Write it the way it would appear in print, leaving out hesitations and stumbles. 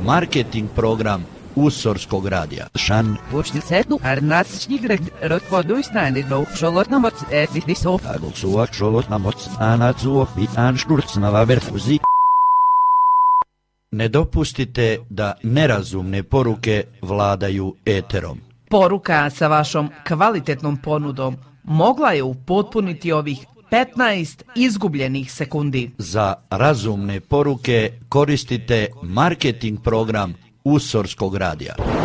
marketing program Usorskog radija. Šan. Vučnicetu arnatsnigret rotvoduisnäänidnou šolotnamots etihtisov. Agulsuak šolotnamots anatsuov i anšturcnava verfuzi. Ne dopustite da nerazumne poruke vladaju eterom. Poruka sa vašom kvalitetnom ponudom mogla je upotpuniti ovih 15 izgubljenih sekundi. Za razumne poruke koristite marketing program Usorskog radija.